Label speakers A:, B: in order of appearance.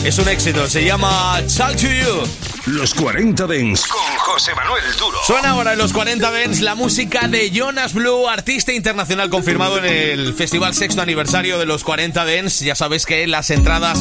A: Es un éxito, se llama Talk to You.
B: Los 40 Dance con José Manuel Duro.
A: Suena ahora en los 40 Dance la música de Jonas Blue, artista internacional confirmado en el Festival Sexto Aniversario de los 40 Dance. Ya sabes que las entradas